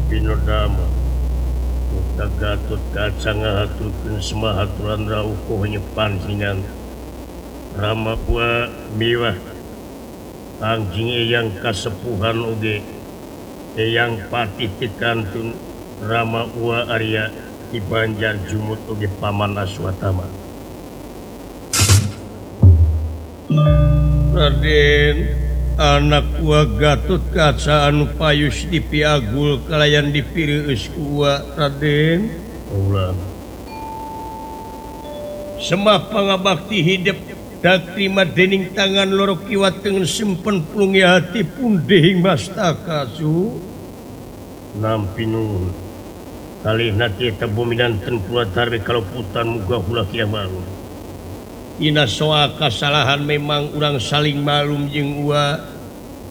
Pinodama Gatot kaca ngahaturkeun semahaturan rauh nyepanjingan Rama wa miwah anjing eyang kasepuhan oge eyang patih tikantun Rama wa Arya di Banjar Jumut oge paman Aswatama. Raden, anak wa Gatot kaca anu payus di piagul kalayan dipireueus ku wa Raden. Ulang. Semah pangabakti hidup dak terima dening tangan loro kiwat dengan simpen plungi hati pun dehing mastaka su. Nampi nuhun. Kali nanti eta bumi dan tempura tarbe kalau putan muga hula kia baru. Ina soal kesalahan memang urang saling malum jeung ua